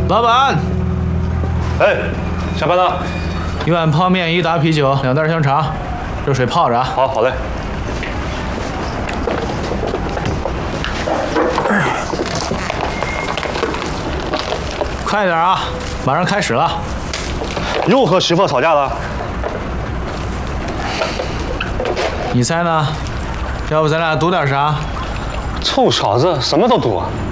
老板， 哎，下班了。 一碗泡面，1打啤酒，2袋香肠，热水泡着啊。 好嘞。 快点啊，马上开始了。 又和媳妇吵架了？ 你猜呢？要不咱俩赌点啥？ 臭小子，什么都赌啊！